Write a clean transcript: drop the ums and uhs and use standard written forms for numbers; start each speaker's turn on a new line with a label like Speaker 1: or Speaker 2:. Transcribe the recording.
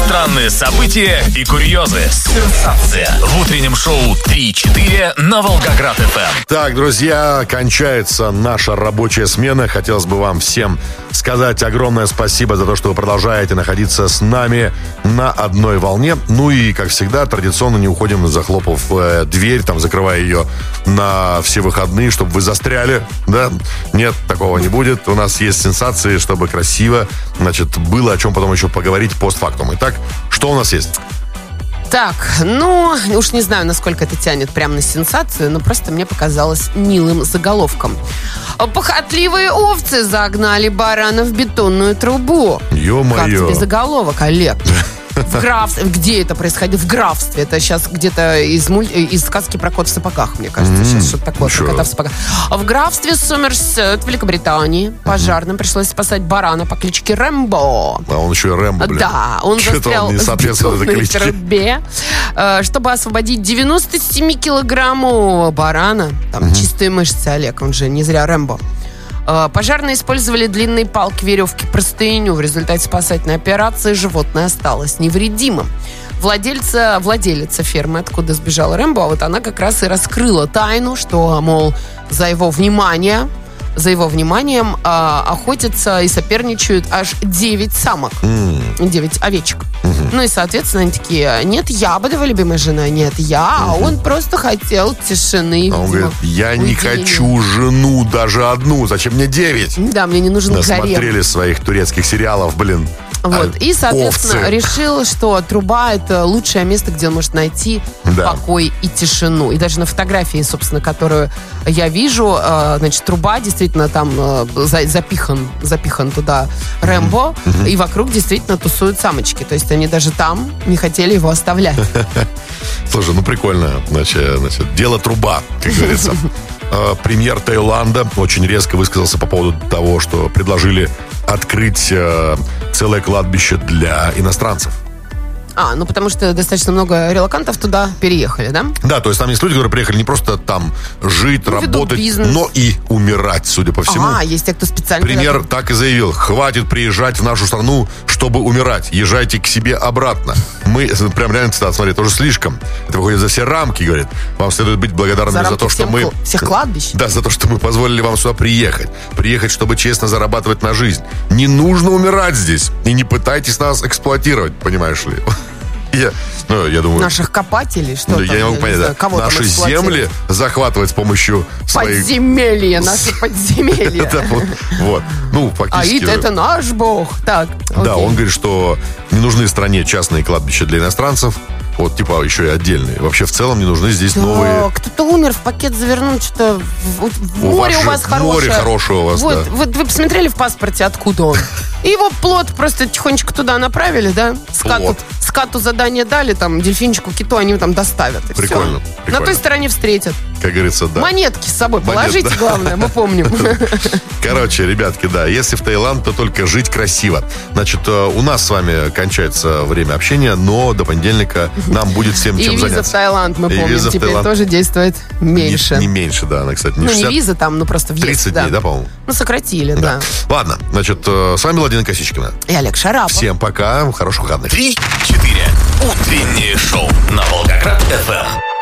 Speaker 1: Странные события и курьезы. Сенсация. В утреннем шоу 3-4 на Волгоград-ФМ.
Speaker 2: Так, друзья, кончается наша рабочая смена. Хотелось бы вам всем сказать огромное спасибо за то, что вы продолжаете находиться с нами на одной волне. Ну и, как всегда, традиционно не уходим, захлопав дверь, там, закрывая ее на все выходные, чтобы вы застряли, да? Нет, такого не будет. У нас есть сенсации, чтобы красиво, значит, было о чем потом еще поговорить постфактум. Итак, что у нас есть?
Speaker 3: Так, уж не знаю, насколько это тянет прямо на сенсацию, но просто мне показалось милым заголовком. Похотливые овцы загнали барана в бетонную трубу.
Speaker 2: Ё-моё.
Speaker 3: Как тебе заголовок, Олег? В графстве. Где это происходило? В графстве. Это сейчас где-то из сказки про кот в сапогах, мне кажется. Сейчас что-то такое про кота в сапогах. В графстве Сомерсет, в Великобритании, пожарным пришлось спасать барана по кличке Рэмбо.
Speaker 2: А он еще и Рэмбо, блин.
Speaker 3: Да, он застрял в бетонной трубе, чтобы освободить 97-килограммового барана. Там чистые мышцы, Олег, он же не зря Рэмбо. Пожарные использовали длинные палки, веревки, простыню. В результате спасательной операции животное осталось невредимым. Владелица фермы, откуда сбежала Рэмбо, вот она как раз и раскрыла тайну, что, мол, за его вниманием охотятся и соперничают аж 9 самок, 9 овечек. Ну и, соответственно, они такие: нет, я бы, любимая жена, нет, я, а он просто хотел тишины.
Speaker 2: А он говорит: я не хочу жену даже одну, зачем мне 9?
Speaker 3: Да, мне не нужен гарем.
Speaker 2: Насмотрели своих турецких сериалов, блин.
Speaker 3: Вот. И, соответственно,
Speaker 2: овцы.
Speaker 3: решил, что труба — это лучшее место, где он может найти покой и тишину. И даже на фотографии, собственно, которую я вижу, значит, труба, действительно, там запихан туда Рэмбо, и вокруг действительно тусуют самочки. То есть они даже там не хотели его оставлять.
Speaker 2: Слушай, прикольно. Значит, дело труба, как говорится. Премьер Таиланда очень резко высказался по поводу того, что предложили открыть целое кладбище для иностранцев.
Speaker 3: Потому что достаточно много релокантов туда переехали, да?
Speaker 2: Да, то есть там есть люди, которые приехали не просто там жить, работать, но и умирать, судя по всему.
Speaker 3: Есть те, кто специально...
Speaker 2: Премьер так и заявил: хватит приезжать в нашу страну, чтобы умирать. Езжайте к себе обратно. Мы, прям реально цитат, смотри, тоже слишком. Это выходит за все рамки, говорит. Вам следует быть благодарными за то, что мы...
Speaker 3: Всех кладбищ?
Speaker 2: Да, за то, что мы позволили вам сюда приехать. Приехать, чтобы честно зарабатывать на жизнь. Не нужно умирать здесь. И не пытайтесь нас эксплуатировать, понимаешь ли. Я думаю...
Speaker 3: Наших копателей? Что
Speaker 2: я не могу понять, наши земли захватывать с помощью своих...
Speaker 3: Подземелья, наши подземелья.
Speaker 2: Вот. Фактически...
Speaker 3: Аид — это наш бог. Так,
Speaker 2: да, он говорит, что не нужны стране частные кладбища для иностранцев. Вот, еще и отдельные. Вообще, в целом, не нужны здесь новые...
Speaker 3: Кто-то умер, в пакет завернуть, что-то... Море у вас хорошее.
Speaker 2: Море хорошее у вас,
Speaker 3: да. Вот вы посмотрели в паспорте, откуда он? И его плот просто тихонечко туда направили, да? Скату задание дали, там, дельфинчику, киту, они там доставят.
Speaker 2: Прикольно.
Speaker 3: На той стороне встретят.
Speaker 2: Как говорится, да.
Speaker 3: Монетки с собой положите, главное, мы помним.
Speaker 2: Короче, ребятки, да, если в Таиланд, то только жить красиво. Значит, у нас с вами кончается время общения, но до понедельника нам будет всем чем заняться.
Speaker 3: И виза в Таиланд, мы помним, теперь тоже действует меньше.
Speaker 2: Не меньше, да, она, кстати, не 60.
Speaker 3: Не виза там, просто въезд.
Speaker 2: 30 дней, да, по-моему?
Speaker 3: Сократили, да.
Speaker 2: Ладно, значит, с вами Владимир Косичкина.
Speaker 3: И Олег Шарапов.
Speaker 2: Всем пока, хороших выходных.
Speaker 1: 3-4. Утреннее шоу на Волгоград-ФМ.